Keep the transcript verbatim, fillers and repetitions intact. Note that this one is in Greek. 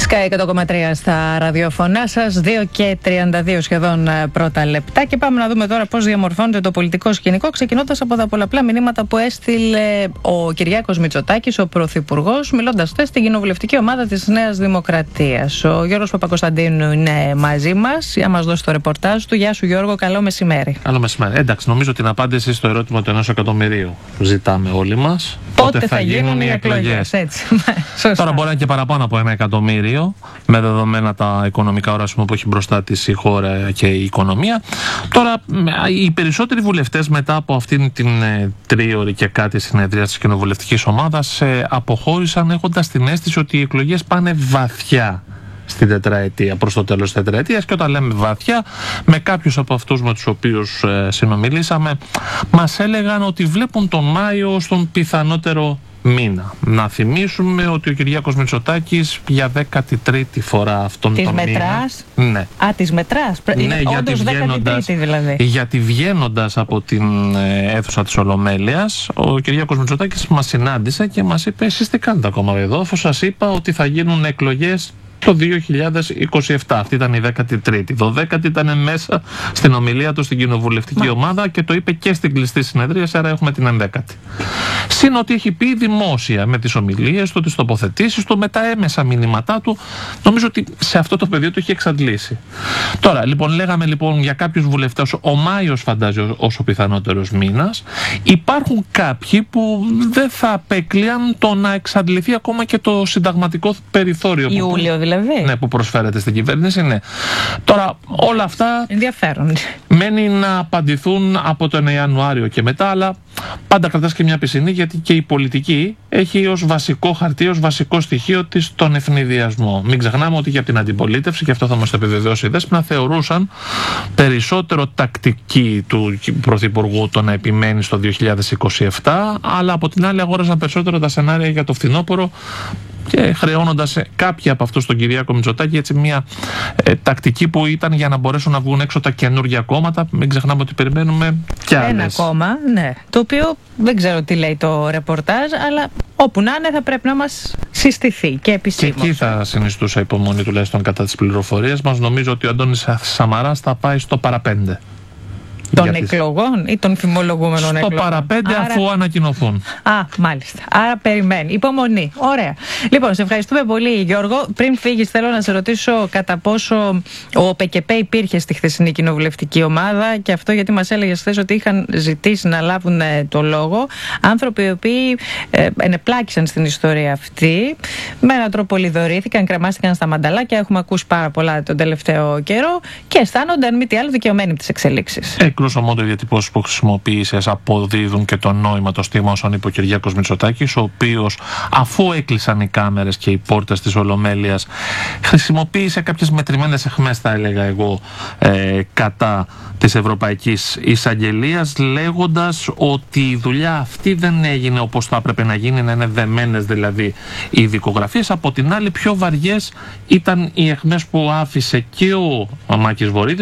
Sky εκατό κόμμα τρία στα ραδιοφωνά σας, δύο και τριάντα δύο σχεδόν πρώτα λεπτά. Και πάμε να δούμε τώρα πώς διαμορφώνεται το πολιτικό σκηνικό, ξεκινώντας από τα πολλαπλά μηνύματα που έστειλε ο Κυριάκος Μητσοτάκης, ο Πρωθυπουργός, μιλώντας χθες στην κοινοβουλευτική ομάδα της Νέας Δημοκρατίας. Ο Γιώργος Παπακοσταντίνου είναι μαζί μας για να μας δώσει το ρεπορτάζ του. Γεια σου, Γιώργο, καλό μεσημέρι. Καλό μεσημέρι. Εντάξει, νομίζω την απάντηση στο ερώτημα του ενός εκατομμυρίου ζητάμε όλοι μας. Πότε, Πότε θα, θα γίνουν, γίνουν οι εκλογές. Έτσι. Τώρα μπορεί να είναι και παραπάνω από ένα εκατομμύριο, με δεδομένα τα οικονομικά οράσιμα που έχει μπροστά της η χώρα και η οικονομία. Τώρα, οι περισσότεροι βουλευτές μετά από αυτήν την ε, τρίωρη και κάτι συνεδρία της κοινοβουλευτικής ομάδας ε, αποχώρησαν έχοντας την αίσθηση ότι οι εκλογές πάνε βαθιά στην τετραετία, προς το τέλος της τετραετίας. Και όταν λέμε βαθιά, με κάποιους από αυτούς με τους οποίους ε, συνομιλήσαμε, μας έλεγαν ότι βλέπουν τον Μάιο στον πιθανότερο μήνα. Να θυμίσουμε ότι ο Κυριάκος Μητσοτάκης για δέκατη τρίτη φορά αυτόν της τον μετράς. μήνα. Ναι. Α, της μετράς. Ναι, είναι γιατί βγαίνοντας, δηλαδή. γιατί βγαίνοντας από την ε, αίθουσα της Ολομέλειας, ο Κυριάκος Μητσοτάκης μας συνάντησε και μας είπε: εσείς τι κάνετε ακόμα εδώ, αφού σας είπα ότι θα γίνουν εκλογές το δύο χιλιάδες είκοσι επτά. Αυτή ήταν η δέκατη τρίτη. Η δωδέκατη ήταν μέσα στην ομιλία του στην κοινοβουλευτική Μα. ομάδα και το είπε και στην κλειστή συνεδρία, άρα έχουμε την ενδέκατη. Συν ότι έχει πει δημόσια με τις ομιλίες του, τις τοποθετήσεις του, με τα έμεσα μηνύματά του. Νομίζω ότι σε αυτό το πεδίο το έχει εξαντλήσει. Τώρα, λοιπόν, λέγαμε λοιπόν για κάποιους βουλευτές, ο Μάιος φαντάζει ως ο πιθανότερος μήνας. Υπάρχουν κάποιοι που δεν θα απέκλειαν το να εξαντληθεί ακόμα και το συνταγματικό περιθώριο. Ιούλιο δηλαδή. Ναι, που προσφέρεται στην κυβέρνηση, ναι. Τώρα, όλα αυτά ενδιαφέρον. Μένει να απαντηθούν από τον Ιανουάριο και μετά, αλλά πάντα κρατάς και μια πισινή, γιατί και η πολιτική έχει ως βασικό χαρτί, ως βασικό στοιχείο της τον ευνηδιασμό. Μην ξεχνάμε ότι για την αντιπολίτευση, και αυτό θα μας το επιβεβαιώσει η Δέσποινα, θεωρούσαν περισσότερο τακτική του Πρωθυπουργού το να επιμένει στο δύο χιλιάδες είκοσι επτά, αλλά από την άλλη αγόραζαν περισσότερο τα σενάρια για το φθινόπωρο, και χρεώνοντας κάποια από αυτούς τον Κυριάκο Μητσοτάκη, έτσι μια ε, τακτική που ήταν για να μπορέσουν να βγουν έξω τα καινούργια κόμματα. Μην ξεχνάμε ότι περιμένουμε κι άλλες. Ένα κόμμα, ναι. Το οποίο δεν ξέρω τι λέει το ρεπορτάζ, αλλά όπου να είναι θα πρέπει να μας συστηθεί και επισήμως. Και εκεί θα συνιστούσα υπομονή, τουλάχιστον κατά τις πληροφορίες μας. Νομίζω ότι ο Αντώνης Σαμαράς θα πάει στο παραπέντε. Των τις... εκλογών ή των φημολογούμενων στο εκλογών. Στο παραπέντε, άρα... αφού ανακοινωθούν. Α, μάλιστα. Άρα περιμένει. Υπομονή. Ωραία. Λοιπόν, σε ευχαριστούμε πολύ, Γιώργο. Πριν φύγεις, θέλω να σε ρωτήσω κατά πόσο ο ΠΚΠ υπήρχε στη χθεσινή κοινοβουλευτική ομάδα, και αυτό γιατί μας έλεγες χθες ότι είχαν ζητήσει να λάβουν το λόγο άνθρωποι οι οποίοι ε, ενεπλάκησαν στην ιστορία αυτή. Με έναν τρόπο λιδωρήθηκαν, κρεμάστηκαν στα μανταλάκια. Έχουμε ακούσει πάρα πολλά τον τελευταίο καιρό και αισθάνονται, αν μη τι άλλο, δικαιωμένοι από τις εξελίξεις. Εκπλούσω μόνο οι διατυπώσεις που χρησιμοποίησες αποδίδουν και το νόημα το στίγμα όσων είπε ο Κυριάκος Μητσοτάκης, ο οποίος, αφού έκλεισαν οι κάμερες και οι πόρτες της Ολομέλειας, χρησιμοποίησε κάποιες μετρημένες αιχμές, θα έλεγα εγώ, ε, κατά της Ευρωπαϊκής Εισαγγελίας, λέγοντας ότι η δουλειά αυτή δεν έγινε όπως θα έπρεπε να γίνει, να είναι δεμένες δηλαδή οι δικογραφίες. Από την άλλη, πιο βαριές ήταν οι αιχμές που άφησε και ο Μάκης Βορίδης,